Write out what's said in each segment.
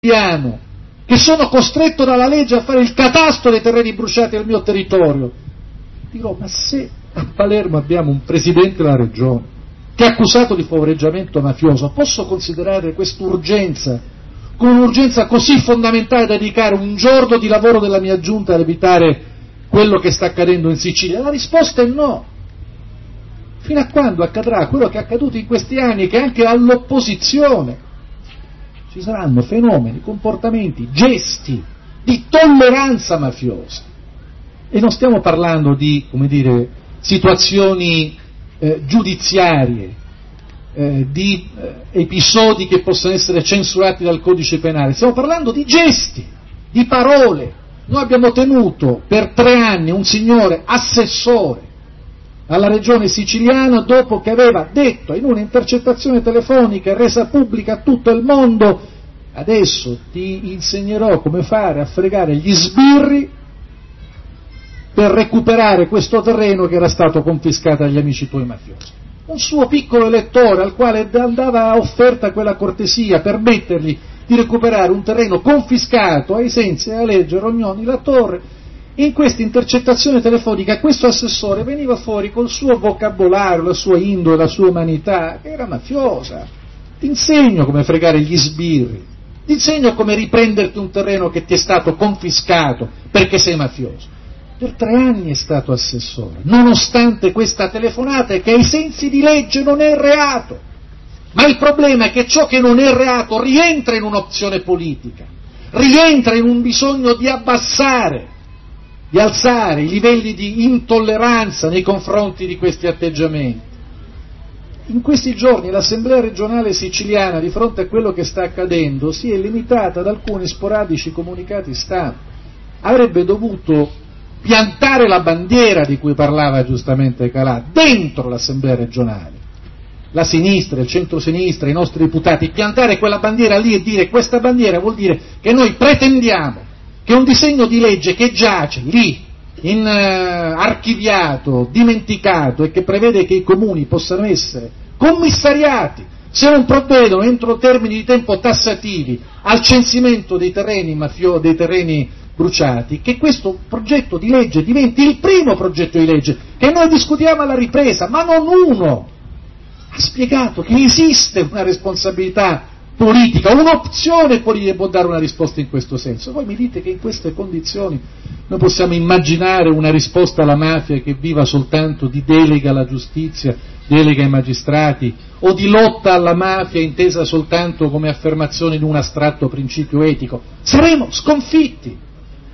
che sono costretto dalla legge a fare il catasto dei terreni bruciati al mio territorio. Dirò, ma se a Palermo abbiamo un presidente della regione che è accusato di favoreggiamento mafioso, posso considerare quest'urgenza come un'urgenza così fondamentale da dedicare un giorno di lavoro della mia giunta ad evitare quello che sta accadendo in Sicilia? La risposta è no. Fino a quando accadrà quello che è accaduto in questi anni, che anche all'opposizione ci saranno fenomeni, comportamenti, gesti di tolleranza mafiosa. E non stiamo parlando di, come dire, situazioni giudiziarie, di episodi che possono essere censurati dal codice penale, stiamo parlando di gesti, di parole. Noi abbiamo tenuto per 3 anni un signore assessore alla regione siciliana dopo che aveva detto in un'intercettazione telefonica resa pubblica a tutto il mondo: adesso ti insegnerò come fare a fregare gli sbirri per recuperare questo terreno che era stato confiscato agli amici tuoi mafiosi. Un suo piccolo elettore al quale andava offerta quella cortesia, permettergli di recuperare un terreno confiscato ai sensi della legge Rognoni-La Torre. In questa intercettazione telefonica questo assessore veniva fuori col suo vocabolario, la sua indole, la sua umanità, che era mafiosa. Ti insegno come fregare gli sbirri, ti insegno come riprenderti un terreno che ti è stato confiscato perché sei mafioso. Per 3 anni è stato assessore, nonostante questa telefonata, che ai sensi di legge non è reato. Ma il problema è che ciò che non è reato rientra in un'opzione politica, rientra in un bisogno di abbassare, di alzare i livelli di intolleranza nei confronti di questi atteggiamenti. In questi giorni l'Assemblea regionale siciliana, di fronte a quello che sta accadendo, si è limitata ad alcuni sporadici comunicati stampa. Avrebbe dovuto piantare la bandiera di cui parlava giustamente Calà dentro l'Assemblea regionale, la sinistra, il centrosinistra, i nostri deputati, piantare quella bandiera lì e dire: questa bandiera vuol dire che noi pretendiamo che un disegno di legge che giace lì archiviato, dimenticato, e che prevede che i comuni possano essere commissariati se non provvedono entro termini di tempo tassativi al censimento dei terreni dei terreni bruciati, che questo progetto di legge diventi il primo progetto di legge che noi discutiamo alla ripresa, ma non uno. Ha spiegato che esiste una responsabilità politica, un'opzione politica che può dare una risposta in questo senso. Voi mi dite che in queste condizioni noi possiamo immaginare una risposta alla mafia che viva soltanto di delega alla giustizia, delega ai magistrati, o di lotta alla mafia intesa soltanto come affermazione di un astratto principio etico? Saremo sconfitti.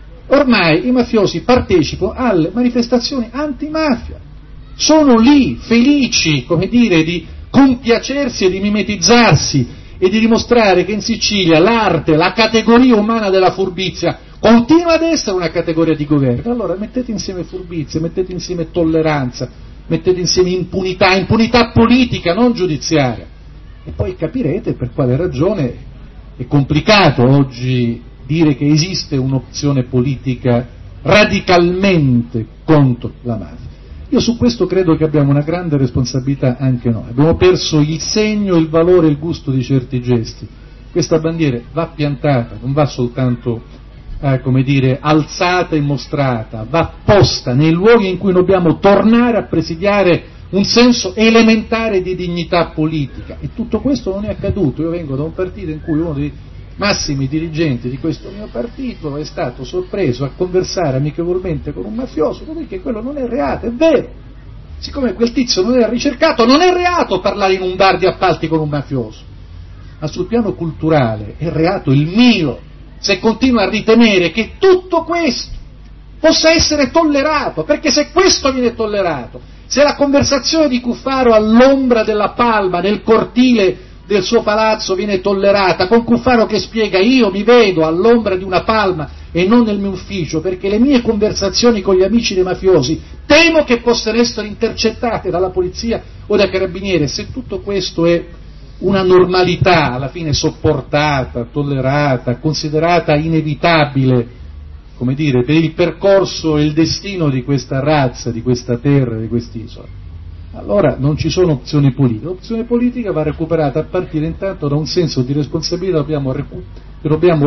Ormai i mafiosi partecipano alle manifestazioni antimafia, sono lì felici, come dire, di compiacersi e di mimetizzarsi e di dimostrare che in Sicilia l'arte, la categoria umana della furbizia continua ad essere una categoria di governo. Allora mettete insieme furbizia, mettete insieme tolleranza, mettete insieme impunità politica, non giudiziaria, e poi capirete per quale ragione è complicato oggi dire che esiste un'opzione politica radicalmente contro la mafia. Io su questo credo che abbiamo una grande responsabilità anche noi. Abbiamo perso il segno, il valore, il gusto di certi gesti. Questa bandiera va piantata, non va soltanto come dire, alzata e mostrata, va posta nei luoghi in cui dobbiamo tornare a presidiare un senso elementare di dignità politica. E tutto questo non è accaduto. Io vengo da un partito in cui uno dei massimi dirigenti di questo mio partito è stato sorpreso a conversare amichevolmente con un mafioso, perché quello non è reato, è vero. Siccome quel tizio non era ricercato, non è reato parlare in un bar di appalti con un mafioso. Ma sul piano culturale è reato il mio se continua a ritenere che tutto questo possa essere tollerato, perché se questo viene tollerato, se la conversazione di Cuffaro all'ombra della palma nel cortile del suo palazzo viene tollerata, con Cuffaro che spiega: io mi vedo all'ombra di una palma e non nel mio ufficio perché le mie conversazioni con gli amici dei mafiosi temo che possano essere intercettate dalla polizia o dai carabinieri. Se tutto questo è una normalità alla fine sopportata, tollerata, considerata inevitabile, come dire, per il percorso e il destino di questa razza, di questa terra, di quest'isola, allora non ci sono opzioni politiche. L'opzione politica va recuperata a partire intanto da un senso di responsabilità che dobbiamo